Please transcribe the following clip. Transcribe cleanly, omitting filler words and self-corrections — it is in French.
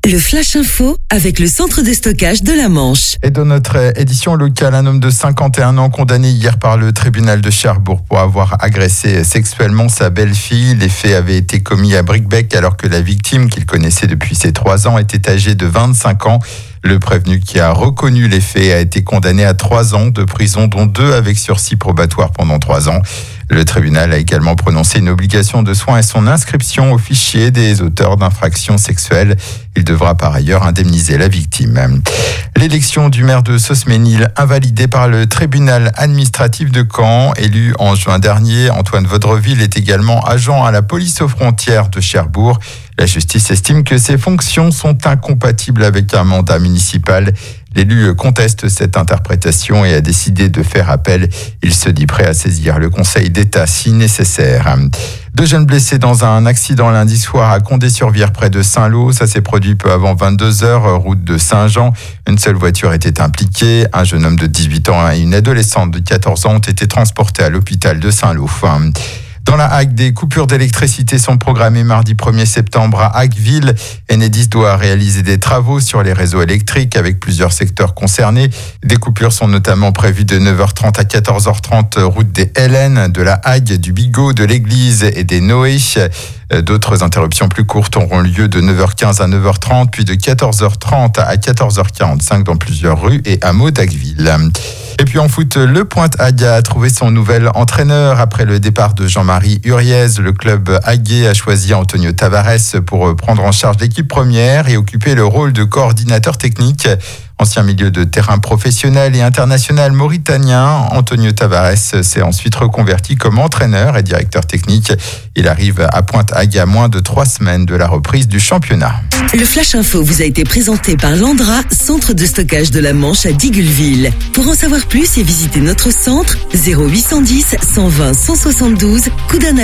Le Flash Info avec le centre de stockage de la Manche. Et dans notre édition locale, un homme de 51 ans condamné hier par le tribunal de Cherbourg pour avoir agressé sexuellement sa belle-fille. Les faits avaient été commis à Bricbec alors que la victime, qu'il connaissait depuis ses 3 ans, était âgée de 25 ans. Le prévenu qui a reconnu les faits a été condamné à 3 ans de prison, dont 2 avec sursis probatoire pendant 3 ans. Le tribunal a également prononcé une obligation de soins et son inscription au fichier des auteurs d'infractions sexuelles. Il devra par ailleurs indemniser la victime. L'élection du maire de Sausménil invalidée par le tribunal administratif de Caen. Élu en juin dernier, Antoine Vaudreville est également agent à la police aux frontières de Cherbourg. La justice estime que ses fonctions sont incompatibles avec un mandat municipal. L'élu conteste cette interprétation et a décidé de faire appel. Il se dit prêt à saisir le Conseil d'État si nécessaire. 2 jeunes blessés dans un accident lundi soir à Condé-sur-Vire près de Saint-Lô. Ça s'est produit peu avant 22h, route de Saint-Jean. Une seule voiture était impliquée. Un jeune homme de 18 ans et une adolescente de 14 ans ont été transportés à l'hôpital de Saint-Lô. Dans la Hague, des coupures d'électricité sont programmées mardi 1er septembre à Hagueville. Enedis doit réaliser des travaux sur les réseaux électriques avec plusieurs secteurs concernés. Des coupures sont notamment prévues de 9h30 à 14h30 route des Hélènes, de la Hague, du Bigot, de l'Église et des Noé. D'autres interruptions plus courtes auront lieu de 9h15 à 9h30, puis de 14h30 à 14h45 dans plusieurs rues et hameaux d'Hagueville. Et puis en foot, le Pointe-Hague a trouvé son nouvel entraîneur. Après le départ de Jean-Marie Huriez, le club haguais a choisi Antonio Tavares pour prendre en charge l'équipe première et occuper le rôle de coordinateur technique. Ancien milieu de terrain professionnel et international mauritanien, Antonio Tavares s'est ensuite reconverti comme entraîneur et directeur technique. Il arrive à Pointe-Hague à moins de 3 semaines de la reprise du championnat. Le Flash Info vous a été présenté par Landra, centre de stockage de la Manche à Digulleville. Pour en savoir plus et visiter notre centre, 0810 120 172, coup d'un appel.